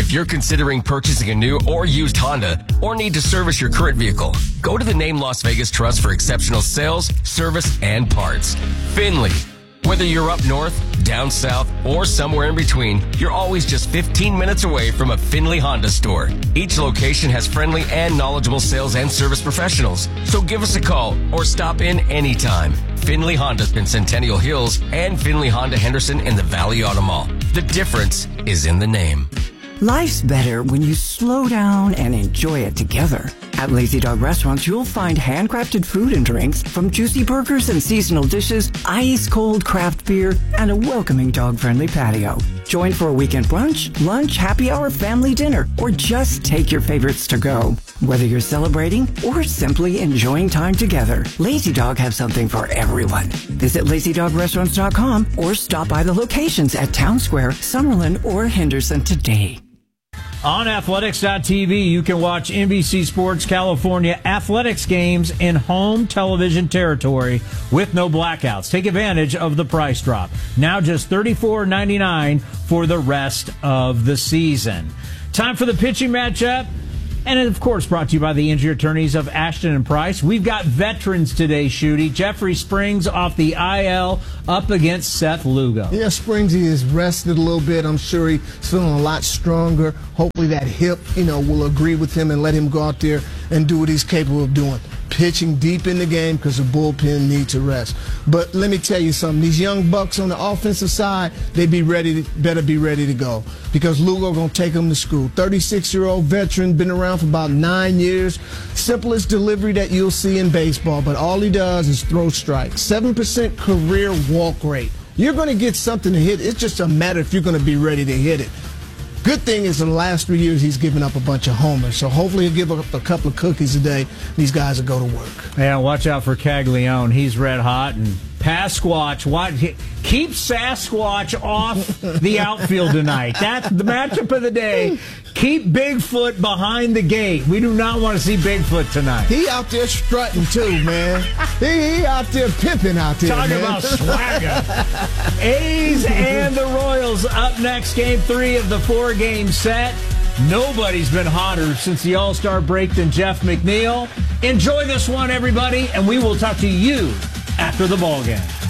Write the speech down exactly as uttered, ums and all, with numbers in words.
If you're considering purchasing a new or used Honda or need to service your current vehicle, go to the Name Las Vegas Trust for exceptional sales, service, and parts. Finley. Whether you're up north, down south, or somewhere in between, you're always just fifteen minutes away from a Finley Honda store. Each location has friendly and knowledgeable sales and service professionals. So give us a call or stop in anytime. Finley Honda in Centennial Hills and Finley Honda Henderson in the Valley Auto Mall. The difference is in the name. Life's better when you slow down and enjoy it together. At Lazy Dog Restaurants, you'll find handcrafted food and drinks, from juicy burgers and seasonal dishes, ice-cold craft beer, and a welcoming dog-friendly patio. Join for a weekend brunch, lunch, happy hour, family dinner, or just take your favorites to go. Whether you're celebrating or simply enjoying time together, Lazy Dog has something for everyone. Visit lazy dog restaurants dot com or stop by the locations at Town Square, Summerlin, or Henderson today. On athletics dot t v, you can watch N B C Sports California athletics games in home television territory with no blackouts. Take advantage of the price drop. Now just thirty-four ninety-nine for the rest of the season. Time for the pitching matchup. And, of course, brought to you by the injury attorneys of Ashton and Price. We've got veterans today, Shooty. Jeffrey Springs off the I L up against Seth Lugo. Yeah, Springsy is rested a little bit. I'm sure he's feeling a lot stronger. Hopefully that hip, you know, will agree with him and let him go out there and do what he's capable of doing. Pitching deep in the game because the bullpen needs to rest. But let me tell you something. These young bucks on the offensive side, they be ready. To, better be ready to go because Lugo going to take them to school. thirty-six-year-old veteran, been around for about nine years. Simplest delivery that you'll see in baseball, but all he does is throw strikes. seven percent career walk rate. You're going to get something to hit. It's just a matter if you're going to be ready to hit it. Good thing is in the last three years he's given up a bunch of homers, so hopefully he'll give up a couple of cookies a day. These guys will go to work. Yeah, watch out for Caglione. He's red hot. And Pasquatch, watch, keep Sasquatch off the outfield tonight. That's the matchup of the day. Keep Bigfoot behind the gate. We do not want to see Bigfoot tonight. He out there strutting too, man. he, he out there pimping out there, Talk man. about swagger. A's and the Royals up next, game three of the four-game set. Nobody's been hotter since the All-Star break than Jeff McNeil. Enjoy this one, everybody, and we will talk to you after the ball game.